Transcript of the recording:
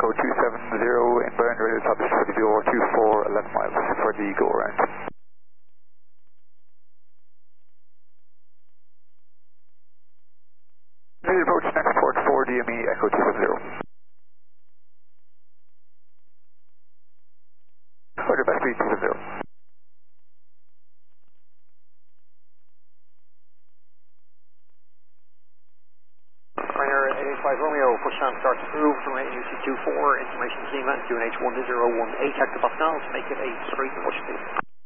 Echo 270, inbound radio established for the VOR 24, 11 miles for the go around. Ready to approach next port 4 DME Echo 270. Order best speed 270. Ryanair 885 Romeo, push down, start to move, from UC24, information Zima, QNH 1018 hectopascals, make it a straight push speed.